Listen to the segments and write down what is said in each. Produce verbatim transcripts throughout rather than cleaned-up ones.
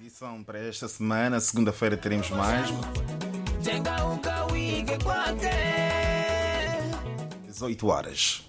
edição para esta semana. Segunda-feira teremos mais. dezoito horas.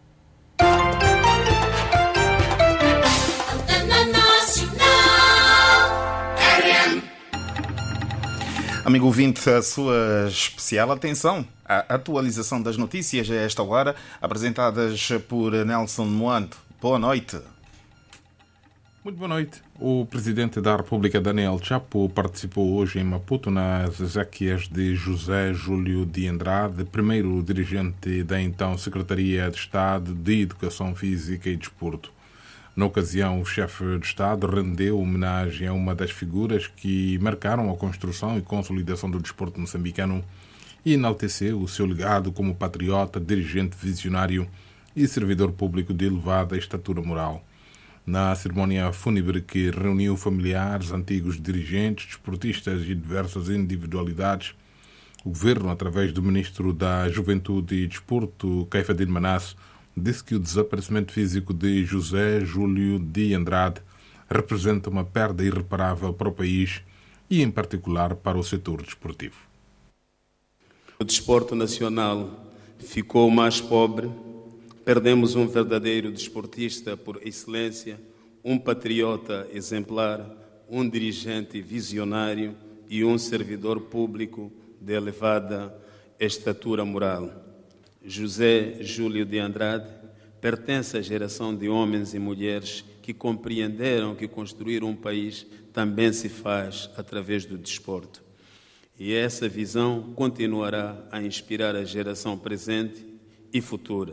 Amigo ouvinte, a sua especial atenção. A atualização das notícias a esta hora, apresentadas por Nelson Moando. Boa noite. Muito boa noite. O Presidente da República, Daniel Chapo, participou hoje em Maputo nas exéquias de José Júlio de Andrade, primeiro dirigente da então Secretaria de Estado de Educação Física e Desporto. Na ocasião, o chefe de Estado rendeu homenagem a uma das figuras que marcaram a construção e consolidação do desporto moçambicano e enalteceu o seu legado como patriota, dirigente visionário e servidor público de elevada estatura moral. Na cerimónia fúnebre que reuniu familiares, antigos dirigentes, desportistas e diversas individualidades, o governo, através do ministro da Juventude e Desporto, Caifadine Manasso, disse que o desaparecimento físico de José Júlio de Andrade representa uma perda irreparável para o país e, em particular, para o setor desportivo. O desporto nacional ficou mais pobre, perdemos um verdadeiro desportista por excelência, um patriota exemplar, um dirigente visionário e um servidor público de elevada estatura moral. José Júlio de Andrade pertence à geração de homens e mulheres que compreenderam que construir um país também se faz através do desporto. E essa visão continuará a inspirar a geração presente e futura.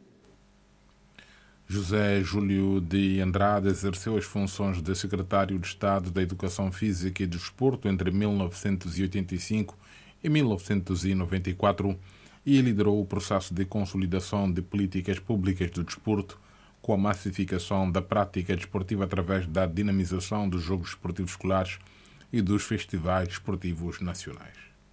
José Júlio de Andrade exerceu as funções de secretário de Estado da Educação Física e do Desporto entre mil novecentos e oitenta e cinco e mil novecentos e noventa e quatro e liderou o processo de consolidação de políticas públicas do desporto com a massificação da prática desportiva através da dinamização dos Jogos Desportivos Escolares e dos festivais desportivos nacionais.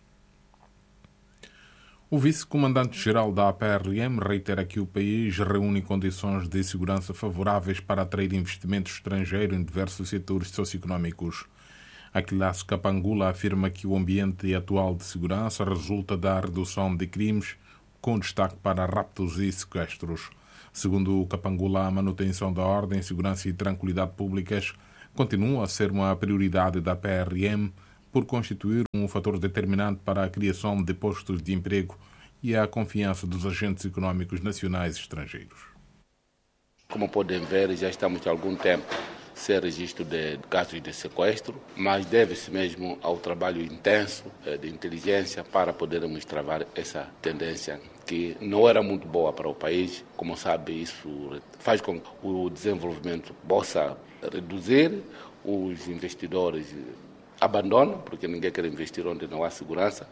O vice-comandante-geral da A P R M reitera que o país reúne condições de segurança favoráveis para atrair investimento estrangeiro em diversos setores socioeconómicos. Aquilas Kapangula afirma que o ambiente atual de segurança resulta da redução de crimes, com destaque para raptos e sequestros. Segundo o Kapangula, a manutenção da ordem, segurança e tranquilidade públicas continua a ser uma prioridade da P R M por constituir um fator determinante para a criação de postos de emprego e a confiança dos agentes económicos nacionais e estrangeiros. Como podem ver, já estamos há algum tempo sem registro de casos de sequestro, mas deve-se mesmo ao trabalho intenso de inteligência para podermos travar essa tendência que não era muito boa para o país. Como sabe, isso faz com que o desenvolvimento possa reduzir, os investidores abandonam, porque ninguém quer investir onde não há segurança.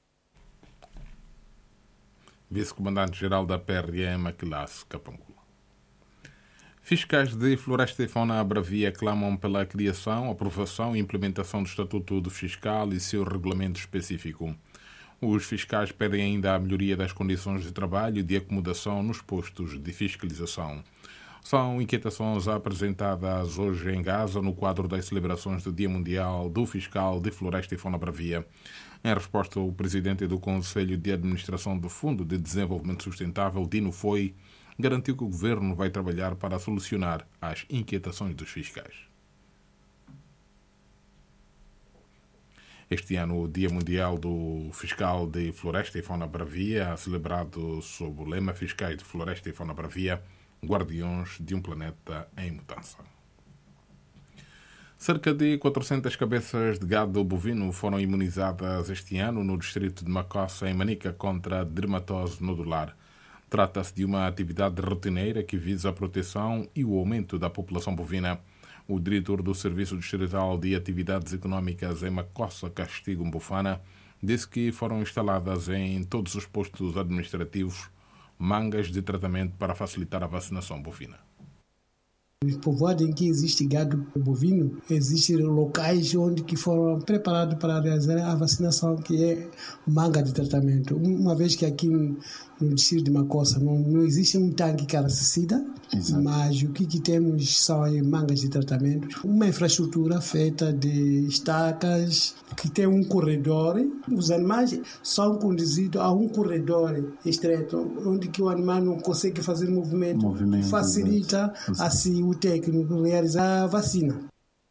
Vice-comandante-geral da P R M, Aquilas Kapangula. Fiscais de Floresta e Fauna Bravia clamam pela criação, aprovação e implementação do Estatuto do Fiscal e seu regulamento específico. Os fiscais pedem ainda a melhoria das condições de trabalho e de acomodação nos postos de fiscalização. São inquietações apresentadas hoje em Gaza no quadro das celebrações do Dia Mundial do Fiscal de Floresta e Fauna Bravia. Em resposta, o presidente do Conselho de Administração do Fundo de Desenvolvimento Sustentável, Dino Foi, garantiu que o governo vai trabalhar para solucionar as inquietações dos fiscais. Este ano, o Dia Mundial do Fiscal de Floresta e Fauna Bravia, celebrado sob o lema Fiscais de Floresta e Fauna Bravia, Guardiões de um Planeta em Mudança. Cerca de quatrocentas cabeças de gado bovino foram imunizadas este ano no distrito de Macossa, em Manica, contra a dermatose nodular. Trata-se de uma atividade rotineira que visa a proteção e o aumento da população bovina. O diretor do Serviço Distrital de Atividades Económicas em Macossa, Castigo Mbufana, disse que foram instaladas em todos os postos administrativos mangas de tratamento para facilitar a vacinação bovina. No povoado em que existe gado bovino, existem locais onde que foram preparados para realizar a vacinação, que é manga de tratamento. Uma vez que aqui no distrito de Macossa não, não existe um tanque caracicida, mas o que, que temos são mangas de tratamento, uma infraestrutura feita de estacas, que tem um corredor. Os animais são conduzidos a um corredor estreito, onde que o animal não consegue fazer movimento, movimento facilita exatamente. Assim o técnico realizar a vacina.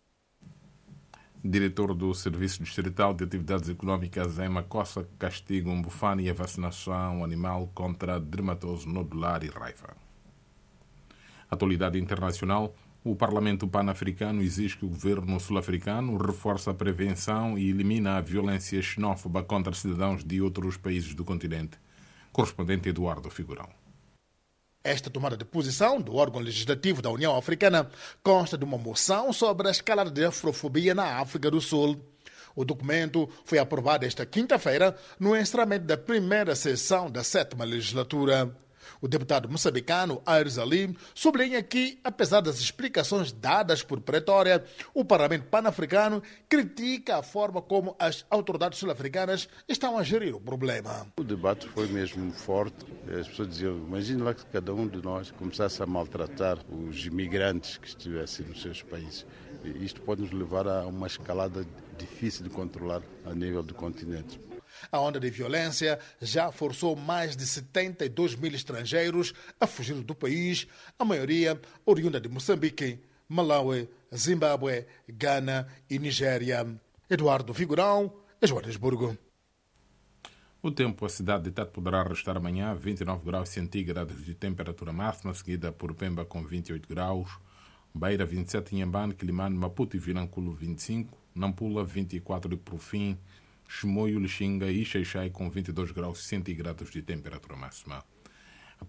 Diretor do Serviço Distrital de Atividades Econômicas em Macossa castiga um bufano e a vacinação animal contra dermatose nodular e raiva. Atualidade internacional. O Parlamento Pan-Africano exige que o governo sul-africano reforce a prevenção e elimine a violência xenófoba contra cidadãos de outros países do continente. Correspondente Eduardo Figurão. Esta tomada de posição do órgão legislativo da União Africana consta de uma moção sobre a escalada de afrofobia na África do Sul. O documento foi aprovado esta quinta-feira no encerramento da primeira sessão da sétima legislatura. O deputado moçambicano Aires Ali sublinha que, apesar das explicações dadas por Pretória, o Parlamento Pan-Africano critica a forma como as autoridades sul-africanas estão a gerir o problema. O debate foi mesmo forte. As pessoas diziam, imagine lá que cada um de nós começasse a maltratar os imigrantes que estivessem nos seus países. Isto pode nos levar a uma escalada difícil de controlar a nível do continente. A onda de violência já forçou mais de setenta e dois mil estrangeiros a fugir do país, a maioria oriunda de Moçambique, Malawi, Zimbábue, Gana e Nigéria. Eduardo Figurão, Joanesburgo. O tempo, a cidade de Tete poderá registrar amanhã vinte e nove graus centígrados de temperatura máxima, seguida por Pemba com vinte e oito graus, Beira vinte e sete, Inhambane, Quilimane, Maputo e Vilanculo vinte e cinco, Nampula vinte e quatro e por fim Chimoio, Lixinga e Xaixai com vinte e dois graus centígrados de temperatura máxima.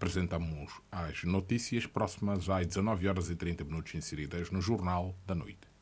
Apresentamos as notícias próximas às dezanove horas e trinta minutos inseridas no Jornal da Noite.